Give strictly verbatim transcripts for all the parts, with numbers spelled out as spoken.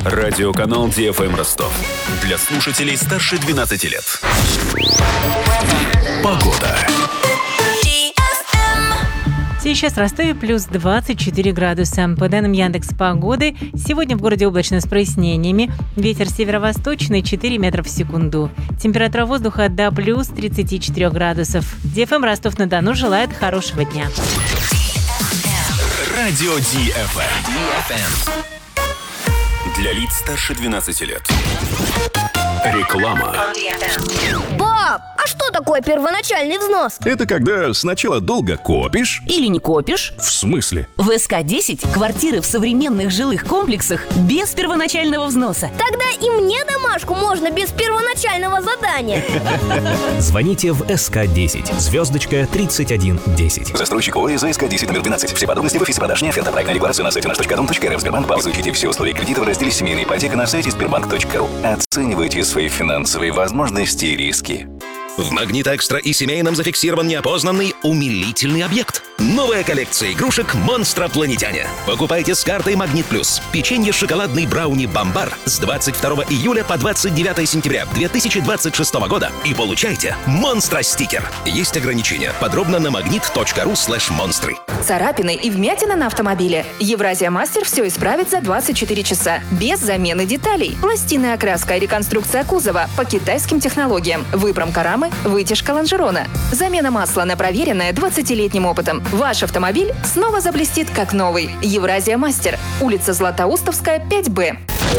Радиоканал Ди Эф Эм Ростов. Для слушателей старше двенадцати лет. Погода. Сейчас в Ростове плюс двадцать четыре градуса. По данным Яндекс.Погоды, сегодня в городе облачно с прояснениями. Ветер северо-восточный четыре метра в секунду. Температура воздуха до плюс тридцати четырёх градусов. Ди Эф Эм Ростов-на-Дону желает хорошего дня. Радио Ди Эф Эм. Для лиц старше двенадцати лет. Реклама. Пап, а что такое первоначальный взнос? Это когда сначала долго копишь. Или не копишь? В смысле? В эс ка десять квартиры в современных жилых комплексах без первоначального взноса. Тогда и мне домашку можно без первоначального задания. Звоните в эс ка десять, звездочка тридцать один десять. Застройщик ОАЭ эс ка десять номер двенадцать. Все подробности в офисе продаж. Не оферта. Проектная декларация на сайте наш точка дом точка эр эф. Сбербанк. Изучите все условия кредита в разделе «Семейная ипотека» на сайте сбербанк точка ру. Оценивайте свои финансовые возможности и риски. В «Магнит Экстра» и семейном зафиксирован неопознанный умилительный объект. Новая коллекция игрушек «Монстропланетяне». Покупайте с картой «Магнит Плюс». Печенье шоколадный брауни «Бомбар» с двадцать второго июля по двадцать девятое сентября две тысячи двадцать шестого года и получайте «Монстро-стикер». Есть ограничения. Подробно на магнит точка ру слэш монстры. Царапины и вмятина на автомобиле. Евразия Мастер все исправит за двадцать четыре часа. Без замены деталей. Пластинная окраска и реконструкция кузова по китайским технологиям. Выпромка рамы, вытяжка лонжерона. Замена масла на проверенное двадцатилетним опытом. Ваш автомобиль снова заблестит как новый. Евразия Мастер. Улица Златоустовская, пять бэ.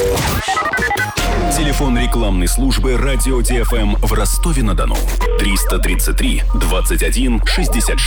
Телефон рекламной службы Радио Ди Эф Эм в Ростове-на-Дону. триста тридцать три двадцать один шестьдесят шесть.